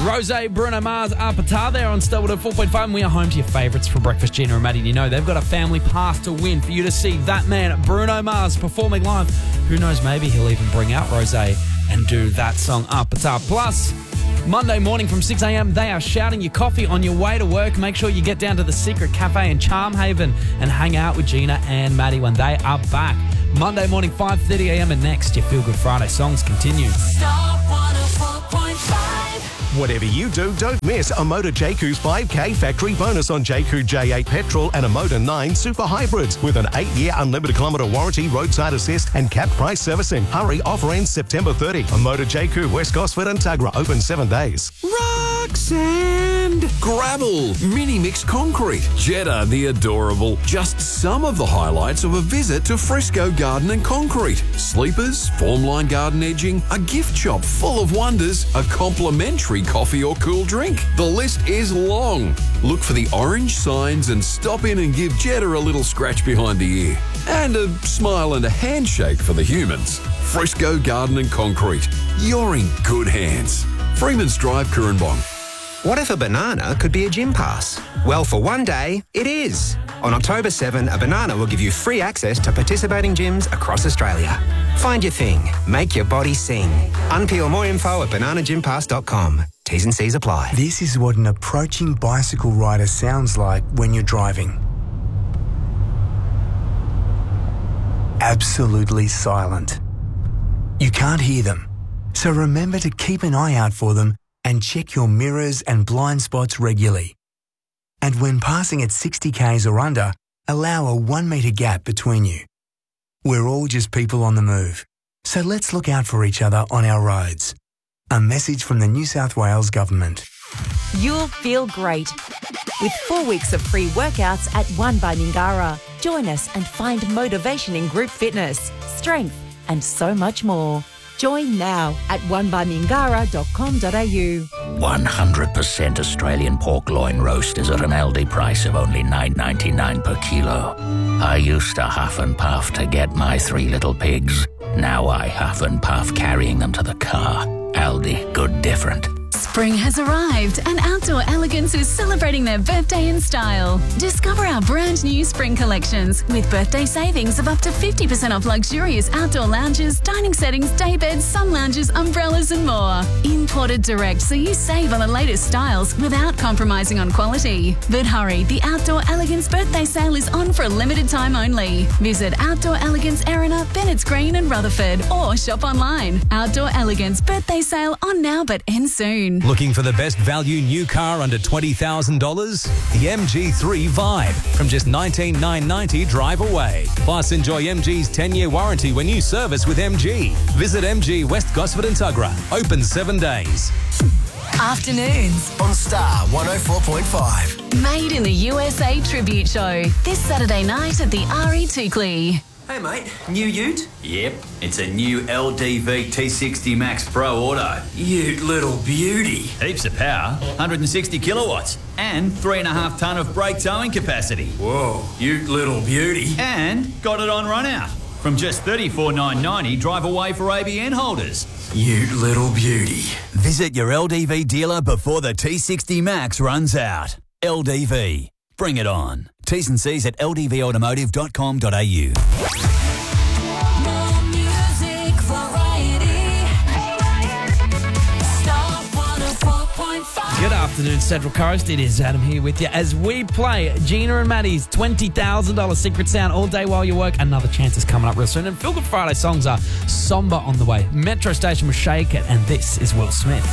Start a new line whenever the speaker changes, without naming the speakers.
Rose, Bruno Mars, Apata there on Starwood at 4.5. And we are home to your favourites for breakfast, Gina and Maddie. You know they've got a family pass to win for you to see that man, Bruno Mars, performing live. Who knows, maybe he'll even bring out Rose and do that song Apata. Plus, Monday morning from 6 a.m, they are shouting your coffee on your way to work. Make sure you get down to the Secret Cafe in Charmhaven and hang out with Gina and Maddie when they are back. Monday morning, 5:30 a.m, and next, your Feel Good Friday songs continue.
Star 104.5.
Whatever you do, don't miss a Motor JQ's 5K factory bonus on JQ J8 petrol and a Motor 9 super hybrids with an 8-year unlimited kilometre warranty, roadside assist and capped price servicing. Hurry, offer ends September 30. A Motor JQ, West Gosford and Tuggerah, open 7 days.
Rock, sand, gravel, mini mixed concrete, Jetta the adorable. Just some of the highlights of a visit to Fresco Garden and Concrete. Sleepers, formline garden edging, a gift shop full of wonders, a complimentary coffee or cool drink. The list is long. Look for the orange signs and stop in and give Jetta a little scratch behind the ear. And a smile and a handshake for the humans. Fresco Garden and Concrete. You're in good hands. Freeman's Drive, Currumbong.
What if a banana could be a gym pass? Well, for one day, it is. On October 7, a banana will give you free access to participating gyms across Australia. Find your thing. Make your body sing. Unpeel more info at bananagympass.com. T's and C's apply.
This is what an approaching bicycle rider sounds like when you're driving. Absolutely silent. You can't hear them. So remember to keep an eye out for them and check your mirrors and blind spots regularly. And when passing at 60 k's or under, allow a 1 metre gap between you. We're all just people on the move, so let's look out for each other on our roads. A message from the New South Wales Government.
You'll feel great. With 4 weeks of free workouts at One by Mingara. Join us and find motivation in group fitness, strength and so much more. Join now at onebymingara.com.au.
100% Australian pork loin roast is at an Aldi price of only $9.99 per kilo. I used to huff and puff to get my 3 little pigs. Now I huff and puff carrying them to the car. Aldi, good different.
Spring has arrived and Outdoor Elegance is celebrating their birthday in style. Discover our brand new spring collections with birthday savings of up to 50% off luxurious outdoor lounges, dining settings, day beds, sun lounges, umbrellas and more. Imported direct so you save on the latest styles without compromising on quality. But hurry, the Outdoor Elegance birthday sale is on for a limited time only. Visit Outdoor Elegance Erina, Bennett's Green and Rutherford or shop online. Outdoor Elegance birthday sale on now but ends soon.
Looking for the best value new car under $20,000? The MG3 Vibe from just $19,990 drive away. Plus enjoy MG's 10-year warranty when you service with MG. Visit MG West Gosford and Tuggerah. Open 7 days.
Afternoons on Star 104.5.
Made in the USA tribute show this Saturday night at the RE Toukley.
Hey mate, new ute? Yep, it's a new LDV T60 Max Pro Auto. Ute little beauty. Heaps of power, 160 kilowatts, and 3.5 tonne of brake towing capacity. Whoa, ute little beauty. And got it on run out. From just $34,990 drive away for ABN holders. Ute little beauty. Visit your LDV dealer before the T60 Max runs out. LDV. Bring it on. T's and C's at ldvautomotive.com.au.
More music variety. Star 104.5.
Good afternoon, Central Coast. It is Adam here with you as we play Gina and Maddie's $20,000 secret sound all day while you work. Another chance is coming up real soon. And Feel Good Friday songs are somber on the way. Metro Station with Shake It, and this is Will Smith.